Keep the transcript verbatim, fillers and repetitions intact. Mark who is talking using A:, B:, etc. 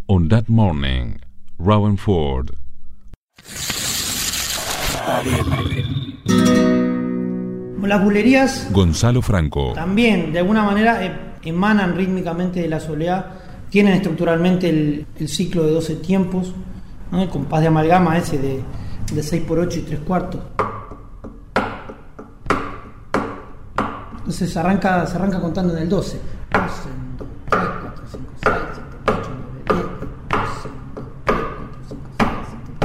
A: On That Morning, Robin Ford.
B: Las bulerías
A: Gonzalo Franco.
B: También, de alguna manera, eh, emanan rítmicamente de la soleá, tienen estructuralmente el, el ciclo de doce tiempos, ¿no? El compás de amalgama ese de, de seis por ocho y tres cuartos. Entonces se arranca, se arranca contando en el doce. doce